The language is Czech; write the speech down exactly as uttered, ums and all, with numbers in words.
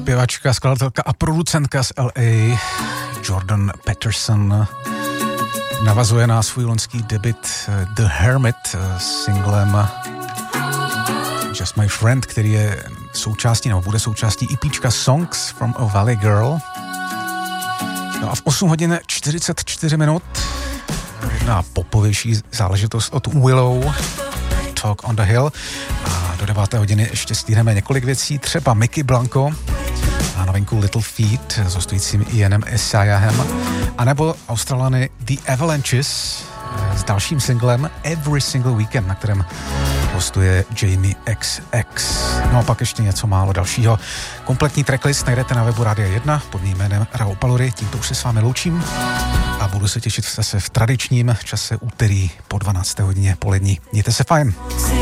Zpěvačka, skladatelka a producentka z L A Jordan Peterson navazuje na svůj loňský debut The Hermit singlem Just My Friend, který je součástí, nebo bude součástí EPčka Songs from a Valley Girl. No a v osm hodin čtyřicet čtyři minut možná popovější záležitost od Willow, Talk on the Hill. A do deváté hodiny ještě stíneme několik věcí, třeba Mickey Blanco a novinku Little Feat s hostujícím Ianem Isayahem, anebo Australany The Avalanches s dalším singlem Every Single Weekend, na kterém hostuje Jamie X X. No a pak ještě něco málo dalšího. Kompletní tracklist najdete na webu Rádia jedna pod mým jménem Rao Palury. Tímto už se s vámi loučím a budu se těšit zase v tradičním čase úterý po dvanácté hodině polední. Mějte se fajn.